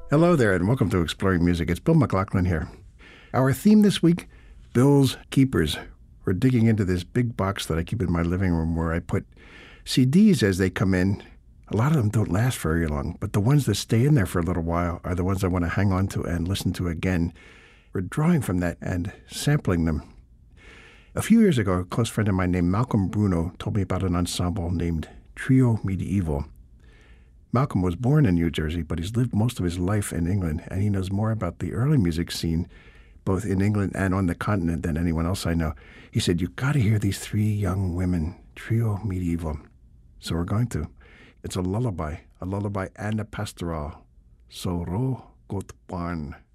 Hello there, and welcome to Exploring Music. It's Bill McLaughlin here. Our theme this week, Bill's Keepers. We're digging into this big box that I keep in my living room where I put CDs as they come in. A lot of them don't last very long, but the ones that stay in there for a little while are the ones I want to hang on to and listen to again. We're drawing from that and sampling them. A few years ago, a close friend of mine named Malcolm Bruno told me about an ensemble named Trio Medieval. Malcolm was born in New Jersey, but he's lived most of his life in England, and he knows more about the early music scene, both in England and on the continent, than anyone else I know. He said, "You've got to hear these three young women, Trio Medieval." So we're going to. It's a lullaby and a pastoral. So ro got barn.